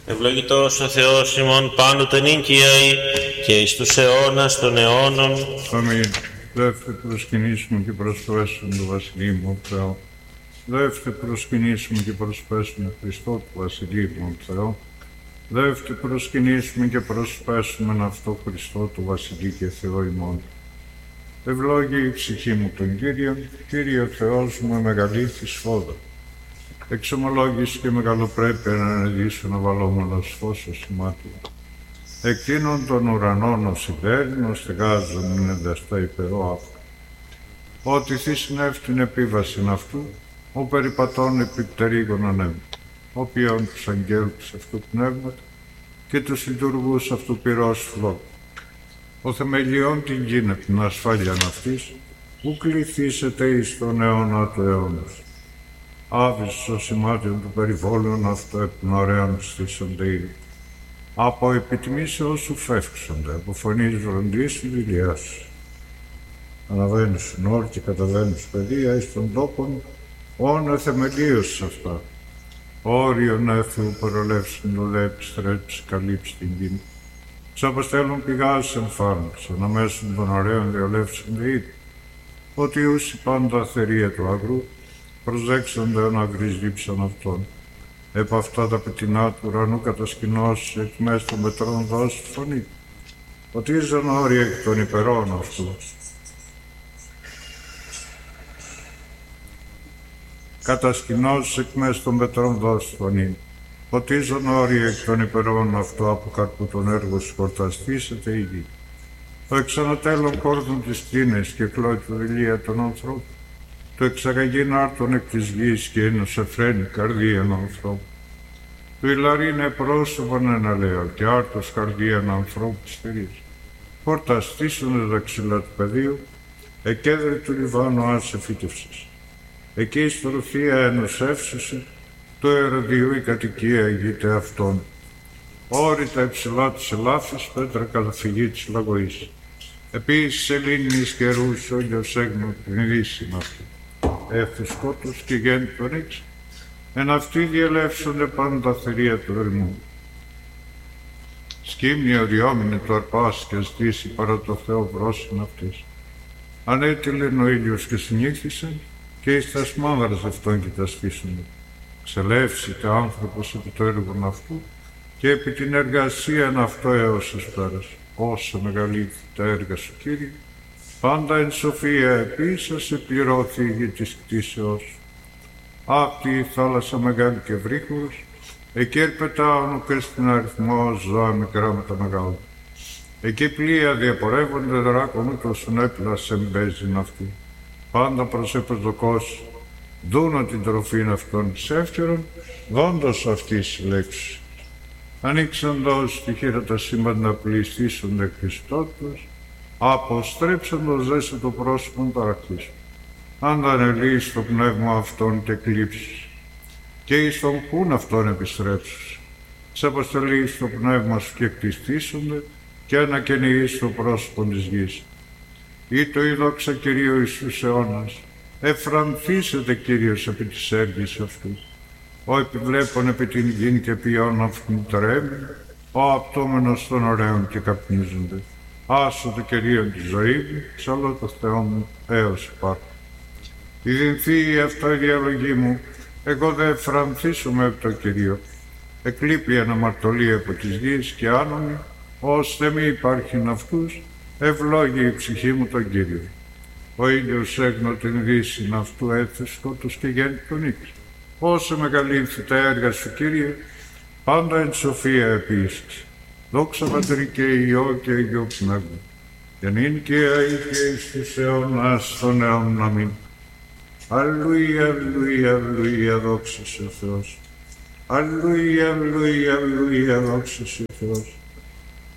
Ευλογητός ο Θεός ημών πάντοτε νίκαιοι και εις τους αιώνας των αιώνων. Αμήν. Δεύτε προσκυνήσουμε και προσπέσουμε το Βασιλείο μου Θεό. Δεύτε προσκυνήσουμε και προσπέσουμε Χριστό του Βασιλείου μου Θεό. Δεύτε προσκυνήσουμε και προσπέσουμε αυτό Χριστό του Βασιλείου και Θεό ημών. Ευλόγη η ψυχή μου τον Κύριον, Κύριε Θεός μου μεγαλήθη σφόδα. Εξομολόγηση και μεγαλοπρέπεια να ανεδίσουν αβαλόμενος φως ως σημάτια. Εκτείνων των ουρανών ως υδέρνων, στεγάζουν είναι δαστά υπερό αυτό. Ότι θύσιν την επίβαση αυτού, ο περιπατών επιπτερίγων ανέμου, ο ποιον τους αγγέλους αυτού πνεύματα και τους λειτουργούς αυτού πυρός φλόγου. Ο θεμελιών την γην επ' την ασφάλειαν αυτής, που κληθήσετε εις τον αιώνα του αιώνος. Άβης ο σημάτιον του περιβόλων αυτό επ' την ωραίων στήσονται ήδη. Από επιτιμήσεως σου φεύξονται, από φωνής βροντής του ηλιάς. Αναβαίνουν στην όρ και καταβαίνουν παιδεία εις των τόπων, όν θεμελίως αυτά. Όριον έφεου παρολεύσουν το λέει επιστρέψει καλύψει την γη. Τους αποστέλουν πηγάς εμφάνους, αναμέσων των ωραίων διολεύσονται ήδη. Ότι ούσι πάντα θερία του αγρού, προσδέξονται να αγριζήψαν αυτόν. Επ' αυτά τα πετεινά του ουρανού κατασκηνώσει εκ μέσω των μετρών δώσει φωνή. Ποτίζαν όρια εκ των υπερών αυτού. Κατασκηνώσει εκ μέσω των μετρών δώσει φωνή. Ποτίζαν όρια εκ των υπερών αυτού από καρπού των έργων σκορταστήσετε η γη. Το εξανατέλων κόρδων της τίνες και κλώει του ηλία των ανθρώπων. Το εξαγαγήν άρτων εκ της γης και ένος εφραίνει καρδίαν ανθρώπου. Το ηλαρίνε πρόσωπον ένα λέω και άρτος καρδίαν ανθρώπου στηρίζει. Χορταστήσονται τα ξυλά του πεδίου, εκέδρε του Λιβάνου άσε φύτευσες. Εκεί η στροφία ενός εύσουσε, το ερωδίου η κατοικία ηγείται αυτών. Όρητα υψηλά της ελάφης, πέτρα καταφυγή της λαγωής. Επίσης σελήνης καιρούς όλιος έγνω την δύση αυτή. Έφη σκότους και γέννη το ρίξει. Εν αυτοί διελεύσονται πάντα θερία του ερμού. Σκύμνη οριόμηνε το αρπάς και στήσει παρά το Θεό βρόσιν αυτής. Ανέτειλεν ο ήλιος και συνήθισαν και εις τα σμάδρας αυτών και τα σπίσονται. Ξελεύσετε άνθρωπος επί το έργον αυτού και επί την εργασία αυτό έως εις πέρας. Όσο μεγαλύτερη τα έργα σου, Κύριε, πάντα εν σοφία επίσης επληρώθη η γη της κτήσεώς. Αυτή η θάλασσα μεγάλη και βρύχωρος, εκεί ερπετάουν και στην αριθμό ζώα μικρά με τα μεγάλα. Εκεί πλοία διαπορεύονται δράκων ούτως έπλας εμπέζιν αυτή. Πάντα προς επροσδοκός, δούνα την τροφήν αυτών ψεύτηρων, δόντος αυτής λέξης. Ανοίξαντος τη χείρα τα σύμπαντα να πληστήσονται Χριστότος, αποστρέψαντος δέσε το πρόσωπον ταραχτήσουν. Αν ανελείς το πνεύμα αυτών και κλείψεις, και εις τον πουν αυτόν επιστρέψεις. Σε αποστελείς το πνεύμα σου και κτιστήσονται, και ανακαινείς το πρόσωπον της γης. Ή το η δόξα Κυρίου Ιησούς αιώνας, εφρανθήσετε Κύριος επί της έργης αυτού. Ο επιβλέπων επί την γην και ποιόν αυτήν τρέμει, ο απτώμενος των ωραίων και καπνίζονται. Άσο το Κυρίον τη ζωή μου, ψαλώ το Θεό μου, έως υπάρχω. Η δυνθή αυτό η διαλογή μου, εγώ δε εφρανθήσομαι από το Κυρίο. Εκλείπει αναμαρτωλή από της γης και άνομη, ώστε μη υπάρχειν αυτούς, ευλόγει η ψυχή μου τον Κύριο. Ο ήλιος έγνω την δύσιν αυτού έθεσε σκότους και γέννη τον ήλιο. Όσο μεγαλύνθη τα έργα σου, Κύριε, πάντα εν σοφία επίσης. Δόξα Πατρί και Υιό και Υιό Πνεύμα, και νυν και αεί και εις τους αιώνας των αιώνων. Αμήν. Αλληλούια, αλληλούια, αλληλούια, δόξα σε ο Θεός. Αλληλούια, αλληλούια, αλληλούια, δόξα σε ο Θεός.